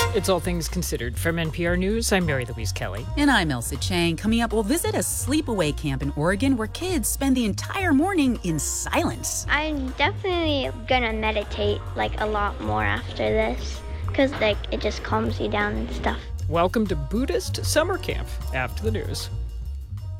It's All Things Considered. From NPR News, I'm Mary Louise Kelly. And I'm Elsa Chang. Coming up, we'll visit a sleepaway camp in Oregon where kids spend the entire morning in silence. I'm definitely gonna meditate, a lot more after this, because, it just calms you down and stuff. Welcome to Buddhist Summer Camp after the news.